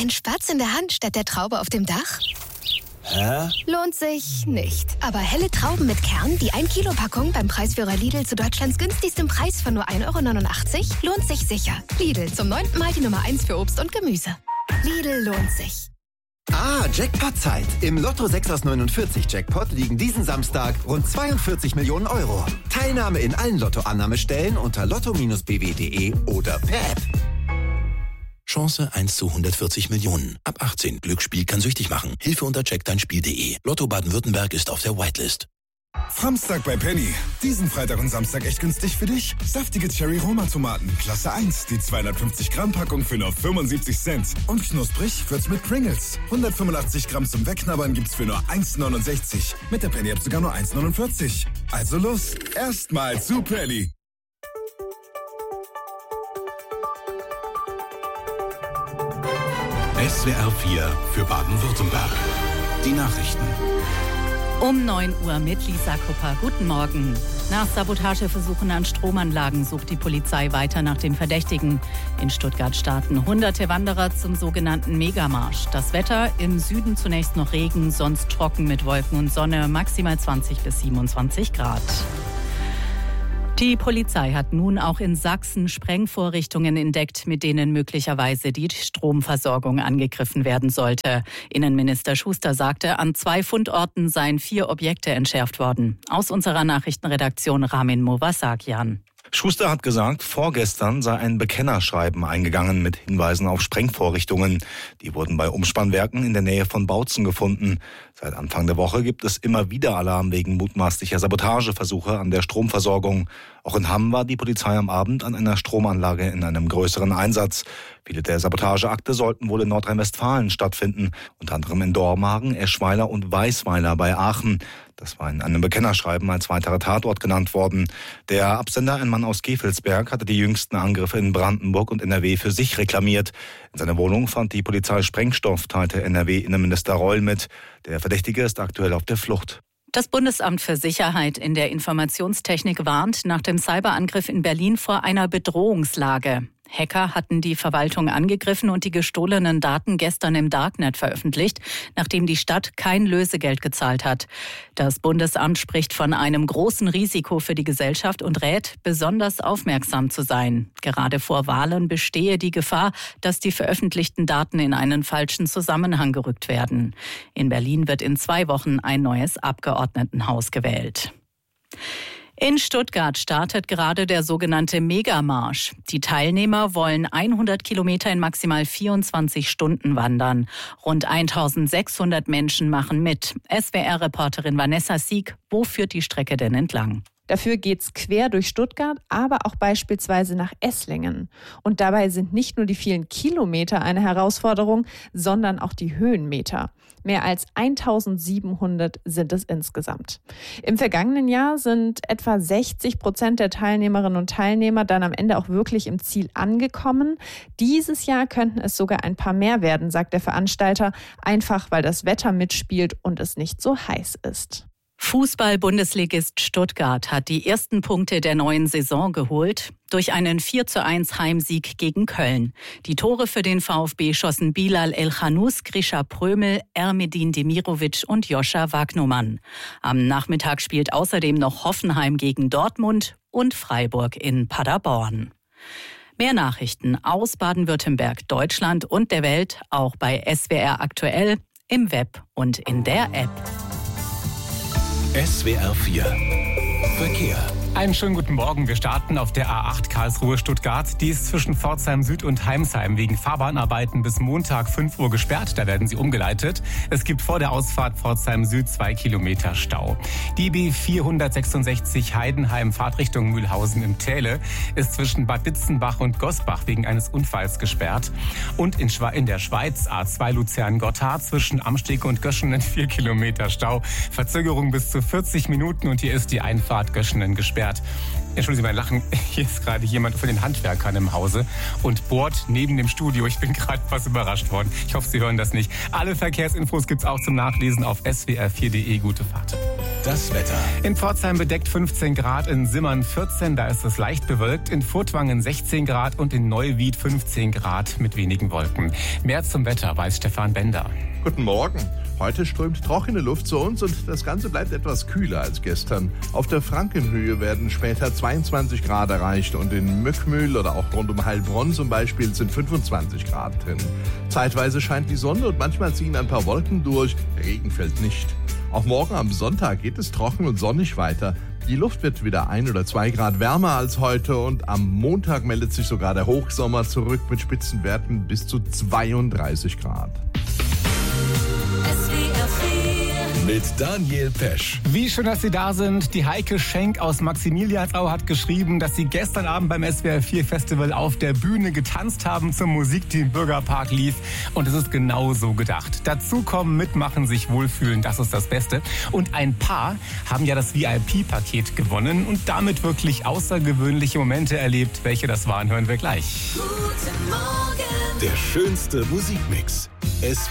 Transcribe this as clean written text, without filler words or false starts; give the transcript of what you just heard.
Ein Spatz in der Hand statt der Traube auf dem Dach? Hä? Lohnt sich nicht. Aber helle Trauben mit Kern, die 1-Kilo-Packung beim Preisführer Lidl zu Deutschlands günstigstem Preis von nur 1,89 € lohnt sich sicher. Lidl, zum 9. Mal die Nummer 1 für Obst und Gemüse. Lidl lohnt sich. Jackpot-Zeit. Im Lotto 6 aus 49 Jackpot liegen diesen Samstag rund 42 Millionen Euro. Teilnahme in allen Lottoannahmestellen unter lotto-bw.de oder per App. Chance 1 zu 140 Millionen. Ab 18. Glücksspiel kann süchtig machen. Hilfe unter checkdeinspiel.de. Lotto Baden-Württemberg ist auf der Whitelist. Samstag bei Penny. Diesen Freitag und Samstag echt günstig für dich. Saftige Cherry-Roma-Tomaten, Klasse 1. Die 250 Gramm Packung für nur 75 Cent. Und knusprig wird's mit Pringles. 185 Gramm zum Wegknabbern gibt's für nur 1,69. Mit der Penny-App sogar nur 1,49. Also los, erstmal zu Penny. SWR 4 für Baden-Württemberg. Die Nachrichten. Um 9 Uhr mit Lisa Kupper. Guten Morgen. Nach Sabotageversuchen an Stromanlagen sucht die Polizei weiter nach dem Verdächtigen. In Stuttgart starten hunderte Wanderer zum sogenannten Megamarsch. Das Wetter im Süden zunächst noch Regen, sonst trocken mit Wolken und Sonne, maximal 20 bis 27 Grad. Die Polizei hat nun auch in Sachsen Sprengvorrichtungen entdeckt, mit denen möglicherweise die Stromversorgung angegriffen werden sollte. Innenminister Schuster sagte, an 2 Fundorten seien 4 Objekte entschärft worden. Aus unserer Nachrichtenredaktion Ramin Movasakian. Schuster hat gesagt, vorgestern sei ein Bekennerschreiben eingegangen mit Hinweisen auf Sprengvorrichtungen. Die wurden bei Umspannwerken in der Nähe von Bautzen gefunden. Seit Anfang der Woche gibt es immer wieder Alarm wegen mutmaßlicher Sabotageversuche an der Stromversorgung. Auch in Hamm war die Polizei am Abend an einer Stromanlage in einem größeren Einsatz. Viele der Sabotageakte sollten wohl in Nordrhein-Westfalen stattfinden, unter anderem in Dormagen, Eschweiler und Weisweiler bei Aachen. Das war in einem Bekennerschreiben als weiterer Tatort genannt worden. Der Absender, ein Mann aus Gevelsberg, hatte die jüngsten Angriffe in Brandenburg und NRW für sich reklamiert. In seiner Wohnung fand die Polizei Sprengstoff, teilte NRW-Innenminister Reul mit. Der Verdächtige ist aktuell auf der Flucht. Das Bundesamt für Sicherheit in der Informationstechnik warnt nach dem Cyberangriff in Berlin vor einer Bedrohungslage. Hacker hatten die Verwaltung angegriffen und die gestohlenen Daten gestern im Darknet veröffentlicht, nachdem die Stadt kein Lösegeld gezahlt hat. Das Bundesamt spricht von einem großen Risiko für die Gesellschaft und rät, besonders aufmerksam zu sein. Gerade vor Wahlen bestehe die Gefahr, dass die veröffentlichten Daten in einen falschen Zusammenhang gerückt werden. In Berlin wird in 2 Wochen ein neues Abgeordnetenhaus gewählt. In Stuttgart startet gerade der sogenannte Megamarsch. Die Teilnehmer wollen 100 Kilometer in maximal 24 Stunden wandern. Rund 1600 Menschen machen mit. SWR-Reporterin Vanessa Sieg, wo führt die Strecke denn entlang? Dafür geht's quer durch Stuttgart, aber auch beispielsweise nach Esslingen. Und dabei sind nicht nur die vielen Kilometer eine Herausforderung, sondern auch die Höhenmeter. Mehr als 1700 sind es insgesamt. Im vergangenen Jahr sind etwa 60% der Teilnehmerinnen und Teilnehmer dann am Ende auch wirklich im Ziel angekommen. Dieses Jahr könnten es sogar ein paar mehr werden, sagt der Veranstalter, einfach weil das Wetter mitspielt und es nicht so heiß ist. Fußball-Bundesligist Stuttgart hat die ersten Punkte der neuen Saison geholt durch einen 4:1 Heimsieg gegen Köln. Die Tore für den VfB schossen Bilal El-Khanous, Grisha Prömel, Ermedin Demirovic und Joscha Wagnumann. Am Nachmittag spielt außerdem noch Hoffenheim gegen Dortmund und Freiburg in Paderborn. Mehr Nachrichten aus Baden-Württemberg, Deutschland und der Welt auch bei SWR aktuell, im Web und in der App. SWR 4 Verkehr. Einen schönen guten Morgen. Wir starten auf der A8 Karlsruhe-Stuttgart. Die ist zwischen Pforzheim Süd und Heimsheim wegen Fahrbahnarbeiten bis Montag 5 Uhr gesperrt. Da werden sie umgeleitet. Es gibt vor der Ausfahrt Pforzheim Süd 2 Kilometer Stau. Die B466 Heidenheim Fahrtrichtung Mühlhausen im Täle ist zwischen Bad Ditzenbach und Gosbach wegen eines Unfalls gesperrt. Und in der Schweiz A2 Luzern-Gotthard zwischen Amsteg und Göschenen 4 Kilometer Stau. Verzögerung bis zu 40 Minuten und hier ist die Einfahrt Göschenen gesperrt. Entschuldigen Sie mein Lachen, hier ist gerade jemand von den Handwerkern im Hause und bohrt neben dem Studio. Ich bin gerade fast überrascht worden. Ich hoffe, Sie hören das nicht. Alle Verkehrsinfos gibt's auch zum Nachlesen auf swr4.de. Gute Fahrt. das Wetter. In Pforzheim bedeckt 15 Grad, in Simmern 14, da ist es leicht bewölkt, in Furtwangen 16 Grad und in Neuwied 15 Grad mit wenigen Wolken. Mehr zum Wetter weiß Stefan Bender. Guten Morgen. Heute strömt trockene Luft zu uns und das Ganze bleibt etwas kühler als gestern. Auf der Frankenhöhe werden später 22 Grad erreicht und in Möckmühl oder auch rund um Heilbronn zum Beispiel sind 25 Grad drin. Zeitweise scheint die Sonne und manchmal ziehen ein paar Wolken durch, Regen fällt nicht. Auch morgen am Sonntag geht es trocken und sonnig weiter. Die Luft wird wieder 1 oder 2 Grad wärmer als heute und am Montag meldet sich sogar der Hochsommer zurück mit Spitzenwerten bis zu 32 Grad. Mit Daniel Pesch. Wie schön, dass Sie da sind. Die Heike Schenk aus Maximiliansau hat geschrieben, dass Sie gestern Abend beim SWR 4 Festival auf der Bühne getanzt haben zur Musik, die im Bürgerpark lief. Und es ist genau so gedacht. Dazu kommen, mitmachen, sich wohlfühlen, das ist das Beste. Und ein paar haben ja das VIP-Paket gewonnen und damit wirklich außergewöhnliche Momente erlebt. Welche das waren, hören wir gleich. Der schönste Musikmix. SWR